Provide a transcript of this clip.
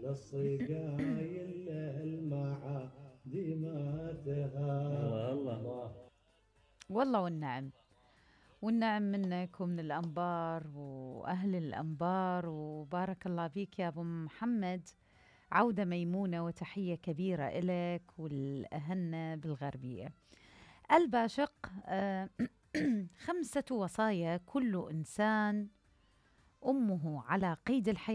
للصقايل المعادي ما تهاب. الله. والله والنعم، والنعم منك ومن الأنبار وأهل الأنبار، وبارك الله فيك يا أبو محمد. عودة ميمونة وتحية كبيرة إلك والأهنة بالغربية. الباشق، 5 وصايا كل إنسان أمه على قيد الحياة